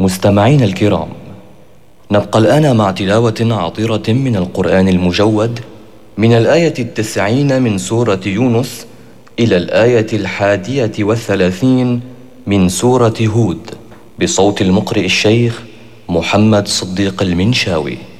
مستمعين الكرام، نبقى الآن مع تلاوة عطرة من القرآن المجود من الآية 90 من سورة يونس إلى الآية 31 من سورة هود بصوت المقرئ الشيخ محمد صديق المنشاوي.